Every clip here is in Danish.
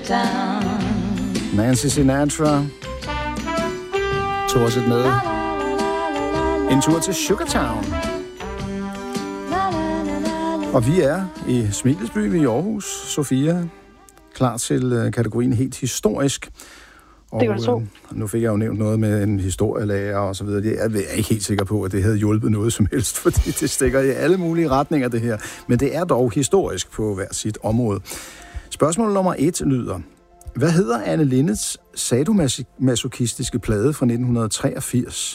Nancy Sinatra tog os med en tur til Sugartown. Og vi er i Smilesby i Aarhus. Sofia, klar til kategorien helt historisk. Og det var så. Nu fik jeg jo nævnt noget med en historielærer og så videre. Jeg er ikke helt sikker på, at det havde hjulpet noget som helst, fordi det stikker i alle mulige retninger, det her. Men det er dog historisk på hver sit område. Spørgsmål nummer 1 lyder: hvad hedder Anne Lindes sadomasochistiske plade fra 1983?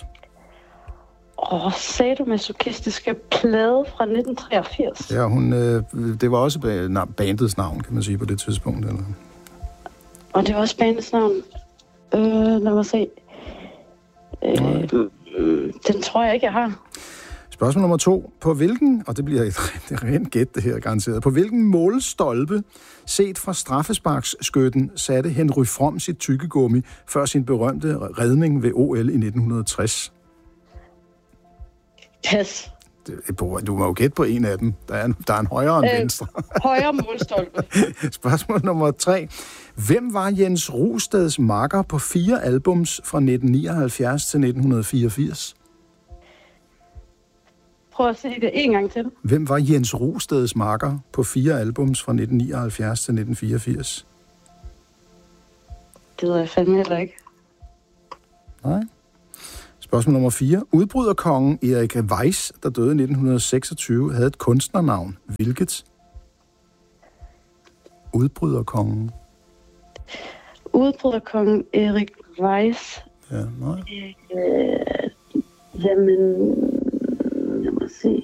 Sadomasochistiske plade fra 1983. Ja, det var også bandets navn, kan man sige, på det tidspunkt. Eller? Og det var også bandets navn. Lad mig se. Den tror jeg ikke, jeg har. Spørgsmål nummer 2. På hvilken, og det bliver et rent gæt det her garanteret, på hvilken målstolpe, set fra straffesparksskytten, satte Henry From sit tykkegummi før sin berømte redning ved OL i 1960? Pas. Du må jo gætte på en af dem. Der er en højere end venstre. Højre målstolpe. Spørgsmål nummer 3. Hvem var Jens Rosteds makker på 4 albums fra 1979 til 1984? Prøv at sige det en gang til. Hvem var Jens Rosteds makker på 4 albums fra 1979 til 1984? Det ved jeg fandme heller ikke. Nej. Spørgsmål nummer 4. Udbryderkongen Erik Weiss, der døde i 1926, havde et kunstnernavn. Hvilket? Udbryderkongen. Udbryderkongen Erik Weiss. Ja, nej. Jamen, lad mig se.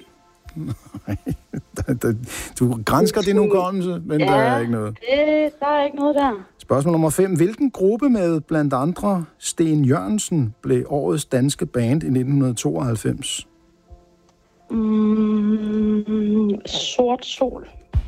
Du gransker din hukommelse, men der er ikke noget. Der er ikke noget der. Spørgsmål nummer 5. Hvilken gruppe med blandt andre Sten Jørgensen blev årets danske band i 1992? Sort Sol.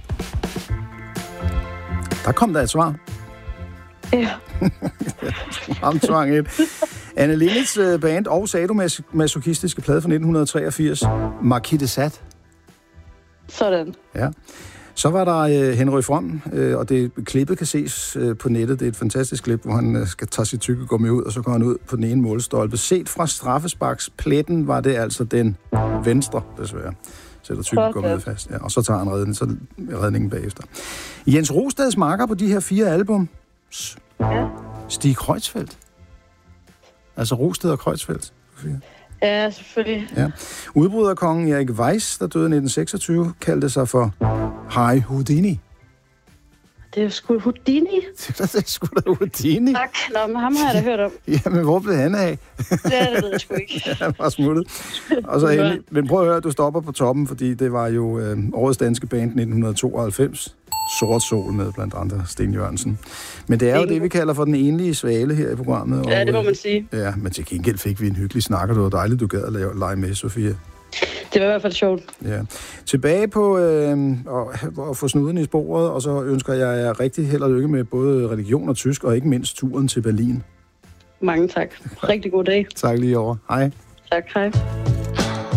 Der kom der et svar. Ja. Ramtvang et. Anne Lindes band og sadomasochistiske plade fra 1983. Marquis de Sade. Sådan. Ja. Så var der Henry From, og det klippet kan ses på nettet. Det er et fantastisk klip, hvor han skal tage sit tykkegummi ud, og så går han ud på den ene målstolpe. Set fra straffesparkspletten var det altså den venstre, desværre. Sætter tykkegummiet fast. Ja, og så tager han redningen bagefter. Jens Rosteds makker på de her 4 album. Ja. Stig Kreutzfeldt. Altså Rosted og Kreutzfeldt. Ja, selvfølgelig. Ja. Udbryderkongen Erik Weiss, der døde i 1926, kaldte sig for Harry Houdini. Det er jo sgu Houdini. Det er sgu da Houdini. Tak. Nå, men ham har jeg da hørt om. Jamen, hvor blev han af? Ja, det ved jeg sgu ikke. Han var smuttet. Og så endelig, men prøv at høre, du stopper på toppen, fordi det var jo årets danske band 1992. Sort Sol med blandt andre Sten Jørgensen. Men det er jo det, vi kalder for den enlige svale her i programmet. Ja, det må man sige. Ja, men til gengæld fik vi en hyggelig snak, og det var dejligt, du gad at lege med, Sofia. Det var i hvert fald sjovt. Ja. Tilbage på at få snuden i sporet, og så ønsker jeg jer rigtig held og lykke med både religion og tysk, og ikke mindst turen til Berlin. Mange tak. Rigtig god dag. Tak lige over. Hej. Tak, hej.